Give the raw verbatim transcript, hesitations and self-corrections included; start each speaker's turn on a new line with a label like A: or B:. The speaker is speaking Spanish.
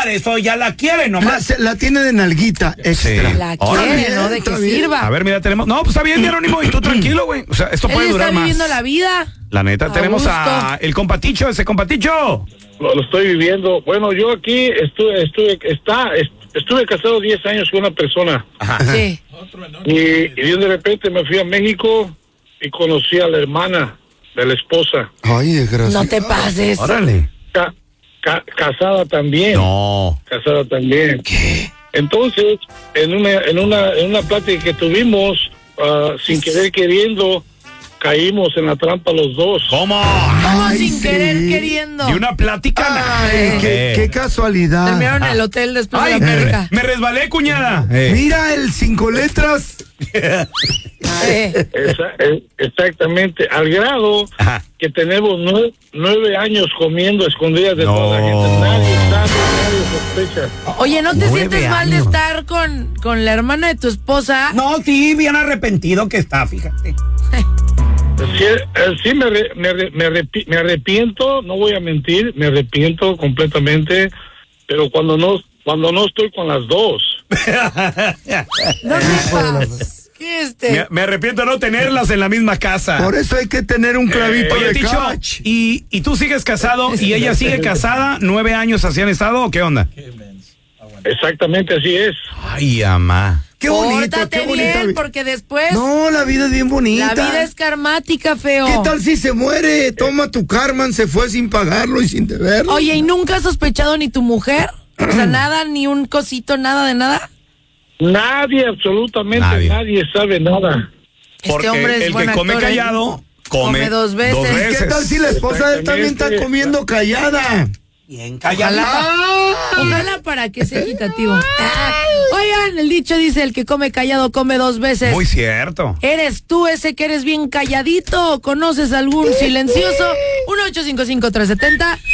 A: para eso ya la quiere nomás.
B: La, la tiene de nalguita extra.
A: Sí.
C: La quiere, ¿no? De que sirva.
A: A ver, mira, tenemos... No, pues está bien, Jerónimo, y tú tranquilo, güey. O sea, esto
C: Él
A: puede
C: está
A: durar más.
C: viviendo la vida.
A: La neta,
C: A
A: tenemos
C: gusto.
A: a el compaticho, ese compaticho.
D: Lo, lo estoy viviendo. Bueno, yo aquí estuve, estuve, está, est- estuve casado diez años con una persona.
A: Ajá.
C: Sí.
D: Y, y de repente me fui a México y conocí a la hermana de la esposa.
B: Ay, desgraciado.
C: No te pases.
A: Órale.
D: Ca- ca- casada también.
A: No.
D: Casada también. Entonces, en una, en una, en una plática que tuvimos, ah, sin querer queriendo, caímos en la trampa los dos.
A: ¿Cómo?
C: Como
B: Ay,
C: sin
B: sí.
C: querer queriendo.
A: Y una plática.
B: Ay, qué, qué casualidad.
C: Terminaron en el hotel después
A: Ay,
C: de la América.
A: me resbalé, cuñada. Eh.
B: Mira el cinco letras.
C: Eh,
D: Esa- eh, exactamente, al grado
A: Ajá.
D: que tenemos nueve, nueve años comiendo escondidas de
A: No.
D: toda la gente. Nadie sabe, nadie sospecha.
C: Oye, ¿no te
A: Nueve
C: sientes mal de
A: años.
C: estar con, con la hermana de tu esposa?
A: No, sí, bien arrepentido que está, fíjate.
D: Sí, eh, sí me, re- me, re- me, arrepi- me arrepiento, no voy a mentir, me arrepiento completamente, pero cuando no cuando no estoy con las dos.
C: No te pases. ¿Qué este?
A: Me, me arrepiento de no tenerlas en la misma casa.
B: Por eso hay que tener un clavito
A: Oye,
B: de
A: Ticho,
B: catch.
A: ¿y, ¿y tú sigues casado y ella sigue casada? ¿Nueve años así han estado o qué onda?
D: Exactamente así es.
A: Ay, amá.
B: Qué bonito,
C: Pórtate
B: qué bonita
C: bien,
B: vi-
C: porque después
B: No, la vida es bien bonita.
C: la vida es karmática, feo.
B: ¿Qué tal si se muere? Toma tu karma, se fue sin pagarlo y sin deberlo.
C: Oye, ¿y nunca has sospechado ni tu mujer? O sea, nada, ni un cosito, nada de nada.
D: Nadie, absolutamente
A: Nadie.
D: nadie, sabe nada.
A: Porque
C: Este hombre es
A: el
C: buen
A: que come
C: actor, ¿eh?
A: callado, come,
C: Come dos veces.
B: ¿Qué tal si la esposa de él también está
D: Exactamente.
B: comiendo callada?
A: Bien
C: Ojalá, ojalá para que sea equitativo. Oigan, el dicho dice, el que come callado come dos veces.
A: Muy cierto.
C: ¿Eres tú ese que eres bien calladito o conoces algún silencioso? uno ocho cinco cinco, tres siete cero,